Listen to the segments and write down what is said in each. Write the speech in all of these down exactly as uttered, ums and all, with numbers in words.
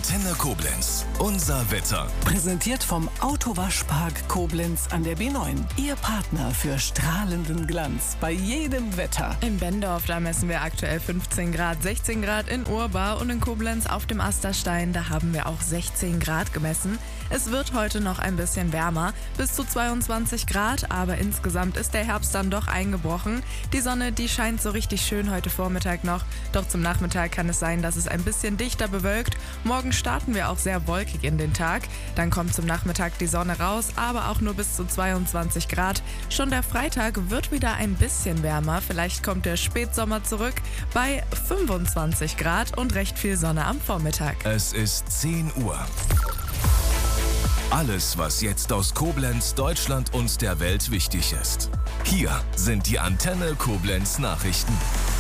Antenne Koblenz. Unser Wetter. Präsentiert vom Autowaschpark Koblenz an der B neun. Ihr Partner für strahlenden Glanz bei jedem Wetter. In Bendorf, da messen wir aktuell fünfzehn Grad, sechzehn Grad in Urbar und in Koblenz auf dem Asterstein, da haben wir auch sechzehn Grad gemessen. Es wird heute noch ein bisschen wärmer, bis zu zweiundzwanzig Grad, aber insgesamt ist der Herbst dann doch eingebrochen. Die Sonne, die scheint so richtig schön heute Vormittag noch, doch zum Nachmittag kann es sein, dass es ein bisschen dichter bewölkt. Morgen starten wir auch sehr wolkig in den Tag. Dann kommt zum Nachmittag die Sonne raus, aber auch nur bis zu zweiundzwanzig Grad. Schon der Freitag wird wieder ein bisschen wärmer. Vielleicht kommt der Spätsommer zurück bei fünfundzwanzig Grad und recht viel Sonne am Vormittag. Es ist zehn Uhr. Alles, was jetzt aus Koblenz, Deutschland und der Welt wichtig ist. Hier sind die Antenne Koblenz Nachrichten.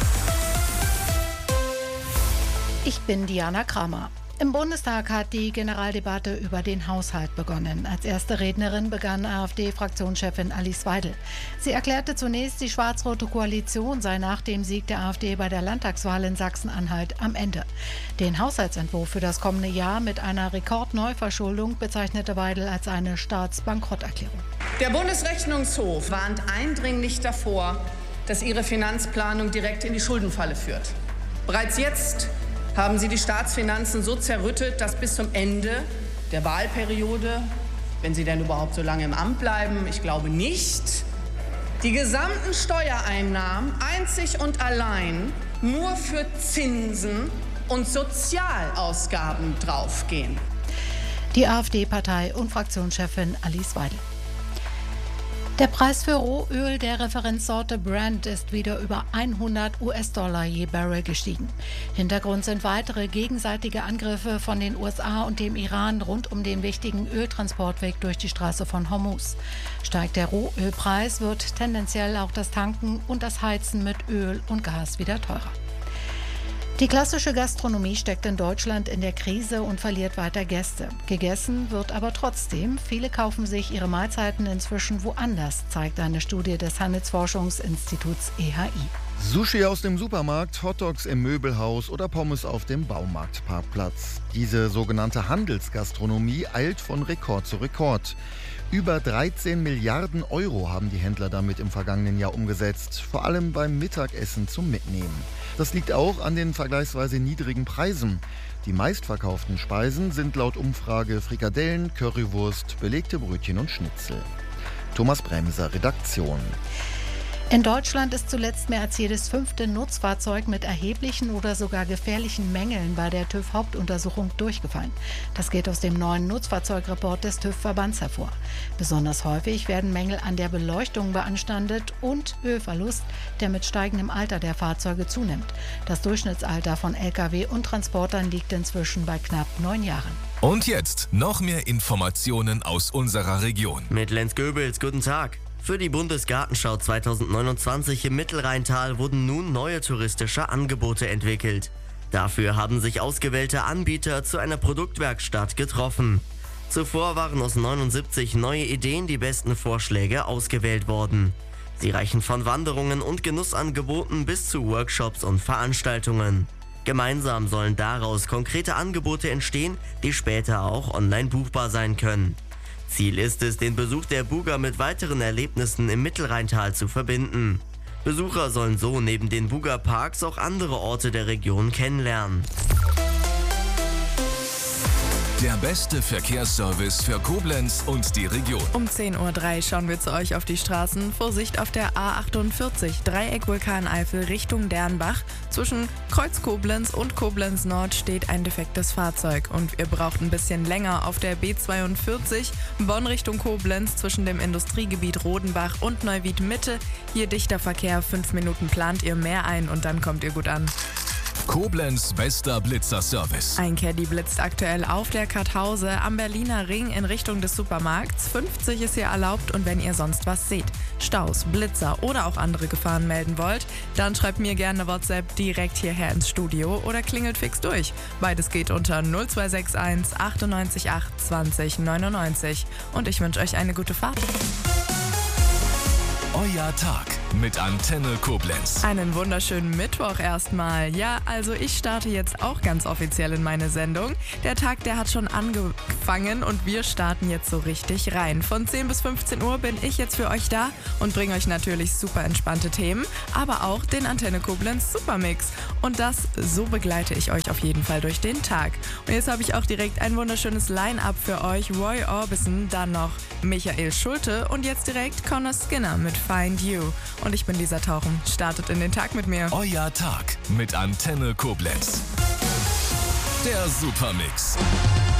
Ich bin Diana Kramer. Im Bundestag hat die Generaldebatte über den Haushalt begonnen. Als erste Rednerin begann AfD-Fraktionschefin Alice Weidel. Sie erklärte zunächst, die schwarz-rote Koalition sei nach dem Sieg der AfD bei der Landtagswahl in Sachsen-Anhalt am Ende. Den Haushaltsentwurf für das kommende Jahr mit einer Rekordneuverschuldung bezeichnete Weidel als eine Staatsbankrotterklärung. Der Bundesrechnungshof warnt eindringlich davor, dass ihre Finanzplanung direkt in die Schuldenfalle führt. Bereits jetzt haben sie die Staatsfinanzen so zerrüttet, dass bis zum Ende der Wahlperiode, wenn sie denn überhaupt so lange im Amt bleiben, ich glaube nicht, die gesamten Steuereinnahmen einzig und allein nur für Zinsen und Sozialausgaben draufgehen. Die AfD-Partei- und Fraktionschefin Alice Weidel. Der Preis für Rohöl der Referenzsorte Brent ist wieder über hundert US-Dollar je Barrel gestiegen. Hintergrund sind weitere gegenseitige Angriffe von den U S A und dem Iran rund um den wichtigen Öltransportweg durch die Straße von Hormuz. Steigt der Rohölpreis, wird tendenziell auch das Tanken und das Heizen mit Öl und Gas wieder teurer. Die klassische Gastronomie steckt in Deutschland in der Krise und verliert weiter Gäste. Gegessen wird aber trotzdem. Viele kaufen sich ihre Mahlzeiten inzwischen woanders, zeigt eine Studie des Handelsforschungsinstituts E H I. Sushi aus dem Supermarkt, Hotdogs im Möbelhaus oder Pommes auf dem Baumarktparkplatz. Diese sogenannte Handelsgastronomie eilt von Rekord zu Rekord. Über dreizehn Milliarden Euro haben die Händler damit im vergangenen Jahr umgesetzt, vor allem beim Mittagessen zum Mitnehmen. Das liegt auch an den vergleichsweise niedrigen Preisen. Die meistverkauften Speisen sind laut Umfrage Frikadellen, Currywurst, belegte Brötchen und Schnitzel. Thomas Bremser, Redaktion. In Deutschland ist zuletzt mehr als jedes fünfte Nutzfahrzeug mit erheblichen oder sogar gefährlichen Mängeln bei der TÜV-Hauptuntersuchung durchgefallen. Das geht aus dem neuen Nutzfahrzeugreport des TÜV-Verbands hervor. Besonders häufig werden Mängel an der Beleuchtung beanstandet und Ölverlust, der mit steigendem Alter der Fahrzeuge zunimmt. Das Durchschnittsalter von L K W und Transportern liegt inzwischen bei knapp neun Jahren. Und jetzt noch mehr Informationen aus unserer Region. Mit Lenz Goebels, guten Tag. Für die Bundesgartenschau zweitausendneunundzwanzig im Mittelrheintal wurden nun neue touristische Angebote entwickelt. Dafür haben sich ausgewählte Anbieter zu einer Produktwerkstatt getroffen. Zuvor waren aus neunundsiebzig neue Ideen die besten Vorschläge ausgewählt worden. Sie reichen von Wanderungen und Genussangeboten bis zu Workshops und Veranstaltungen. Gemeinsam sollen daraus konkrete Angebote entstehen, die später auch online buchbar sein können. Ziel ist es, den Besuch der Buga mit weiteren Erlebnissen im Mittelrheintal zu verbinden. Besucher sollen so neben den Buga-Parks auch andere Orte der Region kennenlernen. Der beste Verkehrsservice für Koblenz und die Region. Um zehn Uhr drei schauen wir zu euch auf die Straßen. Vorsicht auf der A achtundvierzig, Dreieck Vulkaneifel Richtung Dernbach. Zwischen Kreuz Koblenz und Koblenz Nord steht ein defektes Fahrzeug. Und ihr braucht ein bisschen länger auf der B zweiundvierzig, Bonn Richtung Koblenz zwischen dem Industriegebiet Rodenbach und Neuwied Mitte. Hier dichter Verkehr, fünf Minuten plant ihr mehr ein und dann kommt ihr gut an. Koblenz bester Blitzerservice. Ein Caddy blitzt aktuell auf der Karthause am Berliner Ring in Richtung des Supermarkts. fünfzig ist hier erlaubt und wenn ihr sonst was seht, Staus, Blitzer oder auch andere Gefahren melden wollt, dann schreibt mir gerne eine WhatsApp direkt hierher ins Studio oder klingelt fix durch. Beides geht unter null zwei sechs eins achtundneunzig acht zwanzig neunundneunzig und ich wünsche euch eine gute Fahrt. Euer Tag mit Antenne Koblenz. Einen wunderschönen Mittwoch erstmal. Ja, also ich starte jetzt auch ganz offiziell in meine Sendung. Der Tag, der hat schon angefangen und wir starten jetzt so richtig rein. Von zehn bis fünfzehn Uhr bin ich jetzt für euch da und bringe euch natürlich super entspannte Themen, aber auch den Antenne Koblenz Supermix. Und das, so begleite ich euch auf jeden Fall durch den Tag. Und jetzt habe ich auch direkt ein wunderschönes Line-Up für euch. Roy Orbison, dann noch Michael Schulte und jetzt direkt Connor Skinner mit Find You. Und ich bin Lisa Tauchen. Startet in den Tag mit mir. Euer Tag mit Antenne Koblenz. Der Supermix.